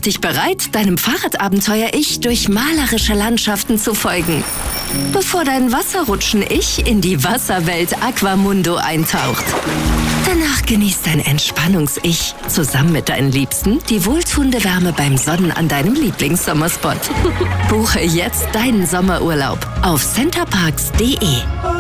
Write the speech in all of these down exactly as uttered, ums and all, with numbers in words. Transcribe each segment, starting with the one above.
dich bereit, deinem Fahrradabenteuer-Ich durch malerische Landschaften zu folgen, bevor dein Wasserrutschen-Ich in die Wasserwelt Aquamundo eintaucht. Danach genießt dein Entspannungs-Ich zusammen mit deinen Liebsten die wohltuende Wärme beim Sonnen an deinem Lieblingssommerspot. Buche jetzt deinen Sommerurlaub auf centerparks punkt de.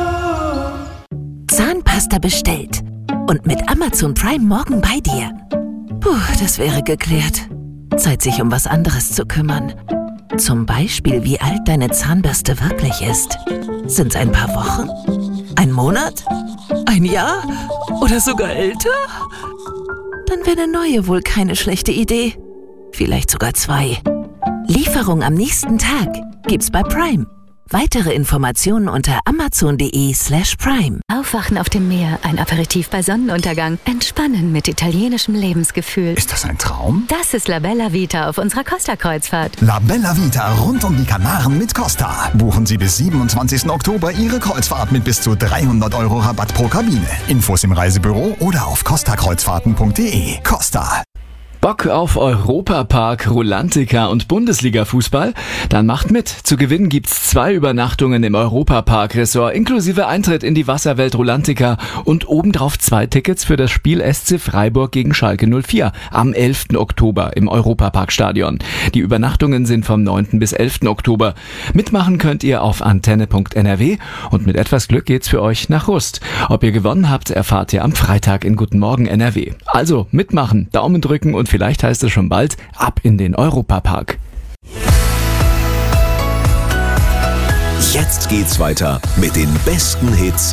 Zahnpasta bestellt und mit Amazon Prime morgen bei dir. Puh, das wäre geklärt. Zeit, sich um was anderes zu kümmern. Zum Beispiel, wie alt deine Zahnbürste wirklich ist. Sind's ein paar Wochen? Ein Monat? Ein Jahr? Oder sogar älter? Dann wäre eine neue wohl keine schlechte Idee. Vielleicht sogar zwei. Lieferung am nächsten Tag gibt's bei Prime. Weitere Informationen unter amazon punkt de slash prime. Aufwachen auf dem Meer, ein Aperitif bei Sonnenuntergang, entspannen mit italienischem Lebensgefühl. Ist das ein Traum? Das ist La Bella Vita auf unserer Costa-Kreuzfahrt. La Bella Vita rund um die Kanaren mit Costa. Buchen Sie bis siebenundzwanzigsten Oktober Ihre Kreuzfahrt mit bis zu dreihundert Euro Rabatt pro Kabine. Infos im Reisebüro oder auf costa kreuzfahrten punkt de. Costa. Bock auf Europapark, Rulantica und Bundesliga-Fußball? Dann macht mit. Zu gewinnen gibt's zwei Übernachtungen im Europapark-Ressort inklusive Eintritt in die Wasserwelt Rulantica und obendrauf zwei Tickets für das Spiel S C Freiburg gegen Schalke null vier am elften Oktober im Europaparkstadion. Die Übernachtungen sind vom neunten bis elften Oktober. Mitmachen könnt ihr auf antenne punkt n r w und mit etwas Glück geht's für euch nach Rust. Ob ihr gewonnen habt, erfahrt ihr am Freitag in Guten Morgen N R W. Also mitmachen, Daumen drücken und vielleicht heißt es schon bald ab in den Europapark. Jetzt geht's weiter mit den besten Hits